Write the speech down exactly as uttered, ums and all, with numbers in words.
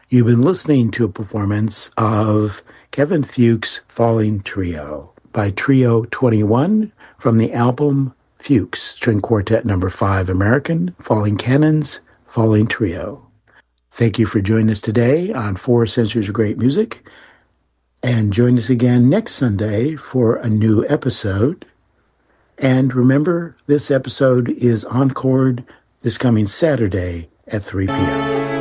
You've been listening to a performance of Kevin Fuchs' Falling Trio by Trio twenty-one from the album Fuchs, String Quartet Number five, American, Falling Cannons, Falling Trio. Thank you for joining us today on Four Centuries of Great Music, and join us again next Sunday for a new episode. And remember, this episode is encored this coming Saturday at three p.m.